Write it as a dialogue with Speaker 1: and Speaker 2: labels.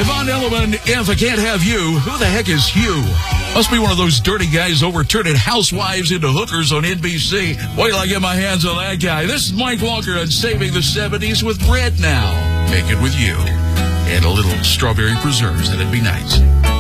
Speaker 1: Yvonne Elliman, If I Can't Have You, who the heck is Hugh? Must be one of those dirty guys overturning housewives into hookers on NBC. Wait till I get my hands on that guy. This is Mike Walker on Saving the 70s with Bread Now. Make it with you. And a little strawberry preserves, that'd be nice.